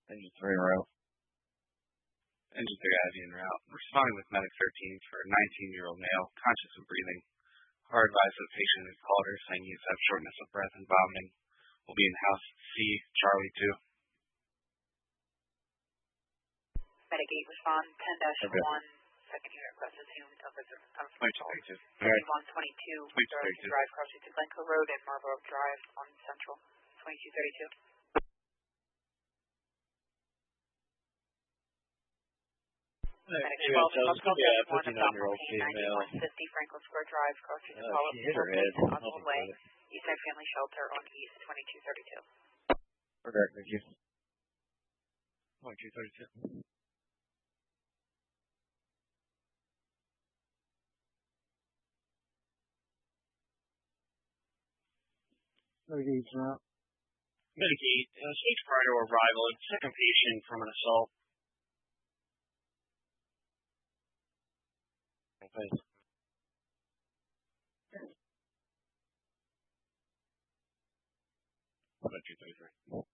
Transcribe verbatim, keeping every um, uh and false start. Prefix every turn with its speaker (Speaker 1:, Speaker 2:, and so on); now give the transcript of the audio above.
Speaker 1: Engine three en route.
Speaker 2: Engine three I V en route. Responding with medic thirteen for a nineteen-year-old male, conscious of breathing. Are advised that the patient is called her, saying he's have shortness of breath and vomiting. Will be in house C, Charlie two.
Speaker 3: Medic eight respond, ten dash one, second unit request assumed of a
Speaker 2: twenty-two thirty-two.
Speaker 3: thirty-one twenty-two, Darlington Drive, crossing to Glencoe Road and Marlborough Drive on Central, twenty-two thirty-two. Medic twelve, Hospital dash one, abdominal pain, ninety-one fifty, Franklin Square Drive, crossing to Paula Hill, Oswald Way, Eastside Family Shelter on East, twenty-two thirty-two.
Speaker 1: Okay, thank you.
Speaker 2: twenty-two thirty-two.
Speaker 1: Medic eight en route.
Speaker 4: Medic eight, uh, stage prior to arrival, second patient from an assault.
Speaker 1: Okay.
Speaker 2: twenty-two thirty-three.